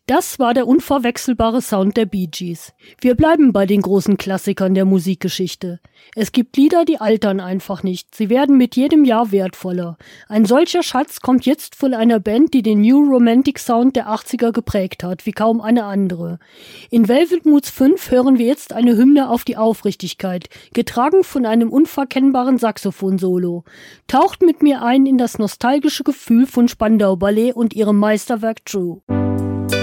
Das war der unverwechselbare Sound der Bee Gees. Wir bleiben bei den großen Klassikern der Musikgeschichte. Es gibt Lieder, die altern einfach nicht. Sie werden mit jedem Jahr wertvoller. Ein solcher Schatz kommt jetzt von einer Band, die den New Romantic Sound der 80er geprägt hat, wie kaum eine andere. In Velvet Moods 5 hören wir jetzt eine Hymne auf die Aufrichtigkeit, getragen von einem unverkennbaren Saxophon-Solo. Taucht mit mir ein in das nostalgische Gefühl von Spandau Ballet und ihrem Meisterwerk True.